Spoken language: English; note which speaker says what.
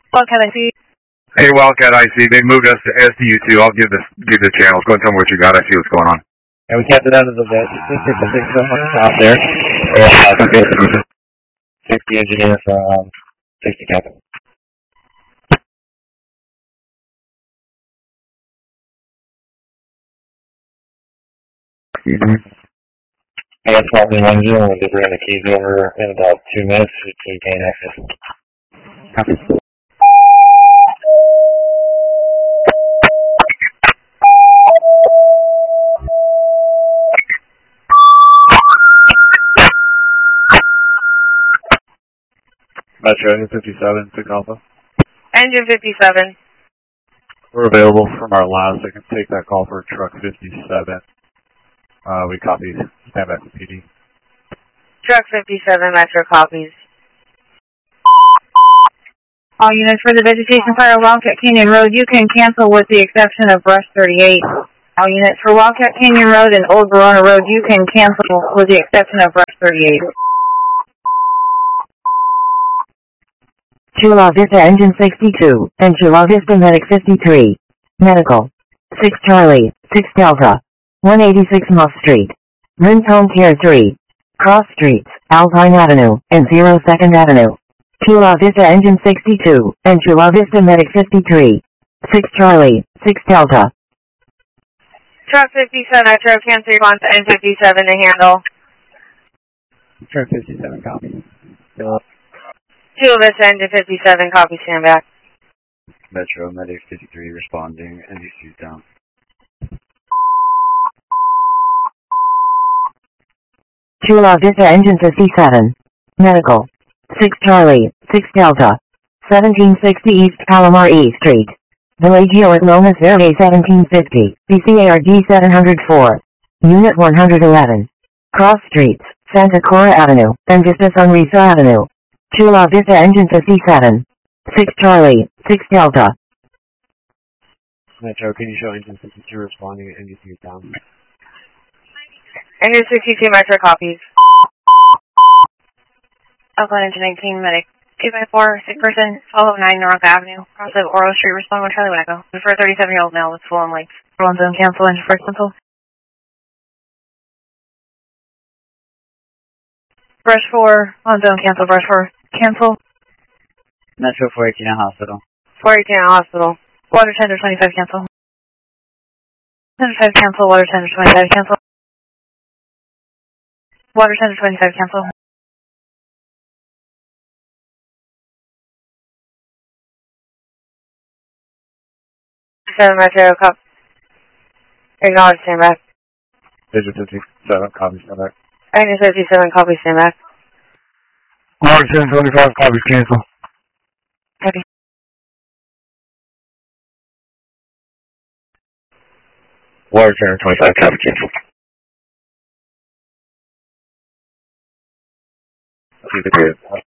Speaker 1: Wildcat IC.
Speaker 2: Hey, Wildcat IC. They moved us to SDU2. I'll give the channels. Go and tell me what you got. I see what's going on.
Speaker 3: And we kept it under the vet. Just hit the 6 on top there. And 60 engineer from 60 captain. And probably one zero. We'll give her the keys over in about 2 minutes to gain access. Copy.
Speaker 4: Metro, Engine 57, 6 Alpha.
Speaker 1: Engine 57.
Speaker 4: We're available from our labs. I can take that call for truck 57. We copy. Stand back to PD.
Speaker 1: Truck 57, Metro copies.
Speaker 5: All units for the vegetation fire Wildcat Canyon Road, you can cancel with the exception of Brush 38. All units for Wildcat Canyon Road and Old Verona Road, you can cancel with the exception of Brush 38.
Speaker 6: Chula Vista Engine 62, and Chula Vista Medic 53. Medical. 6 Charlie, 6 Delta. 186 Moss Street. Rins Home Care 3. Cross Streets, Alpine Avenue, and 02nd Avenue. Chula Vista Engine 62, and Chula Vista Medic 53. 6 Charlie, 6 Delta.
Speaker 1: Truck 57, Metro, cancel your response to N57 to handle.
Speaker 3: Truck 57, copy.
Speaker 1: Chula Vista, Engine 57, copy, stand back.
Speaker 7: Metro, Medic 53 responding, NDC's down.
Speaker 6: Chula Vista Engine 57. Medical. 6 Charlie, 6 Delta. 1760 East Palomar E Street. Villaggio at Lomas Verde 1750, BCARG 704. Unit 111. Cross Streets, Santa Clara Avenue, and Vista Sunrisa Avenue. Chula Vista Engine 57. 6 Charlie, 6 Delta.
Speaker 3: Metro, can you show Engine 52 responding and NDC is down?
Speaker 1: Engine 62, Metro copies.
Speaker 5: Oakland Engine 19, Medic 2x4, sick person, follow 9 North Avenue, cross of Oro Street, respond with Charlie Waco. For a 37-year-old male with swollen legs. Roll zone cancel, engine first cancel. Brush 4, on zone cancel, brush 4, cancel.
Speaker 7: Metro 418 Hospital.
Speaker 1: 418 Hospital.
Speaker 5: Water tender 25 cancel. Tender 5 cancel, water tender 25 cancel. Water tender 25 cancel.
Speaker 1: 7 Metro, copy. Acknowledge, stand back.
Speaker 4: Engine 57, copy, stand back.
Speaker 1: Engine 57, copy, stand back.
Speaker 2: Water 1025, copies, cancel.
Speaker 5: Copy.
Speaker 3: Water Center 25, copy, cancel.
Speaker 4: See the grid.